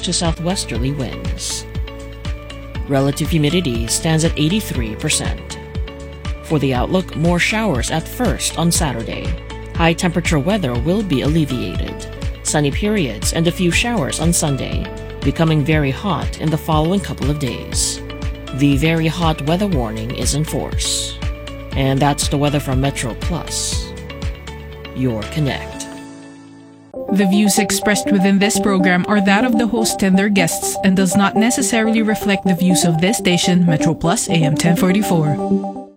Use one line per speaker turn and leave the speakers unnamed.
to southwesterly winds. Relative humidity stands at 83%. For the outlook, more showers at first on Saturday. High temperature weather will be alleviated. Sunny periods and a few showers on Sunday, becoming very hot in the following couple of days. The very hot weather warning is in force. And that's the weather from Metro Plus, your Connect.
The views expressed within this program are that of the host and their guests and does not necessarily reflect the views of this station, Metro Plus AM 1044.